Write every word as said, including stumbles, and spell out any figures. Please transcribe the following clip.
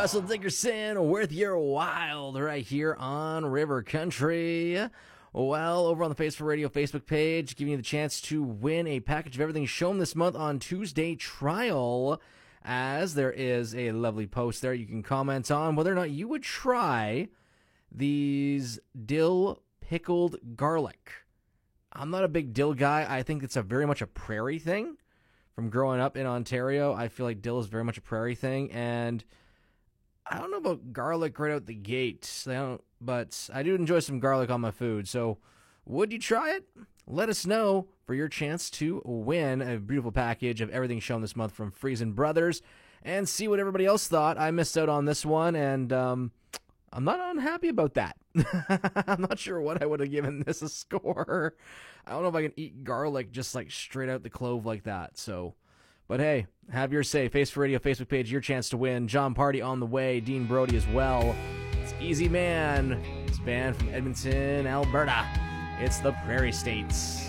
Russell Dickerson with your Wild right here on River Country. Well, over on the Face for Radio Facebook page, giving you the chance to win a package of everything shown this month on Tuesday Trial, as there is a lovely post there you can comment on whether or not you would try these dill pickled garlic. I'm not a big dill guy. I think it's a very much a prairie thing. From growing up in Ontario, I feel like dill is very much a prairie thing, and I don't know about garlic right out the gate, I don't, but I do enjoy some garlic on my food, so would you try it? Let us know for your chance to win a beautiful package of everything shown this month from Friesen Brothers, and see what everybody else thought. I missed out on this one, and um, I'm not unhappy about that. I'm not sure what I would have given this a score. I don't know if I can eat garlic just like straight out the clove like that. So, but hey, have your say. Face for Radio Facebook page, your chance to win. John Party on the way. Dean Brody as well. It's Easy Man. It's band from Edmonton, Alberta. It's the Prairie States.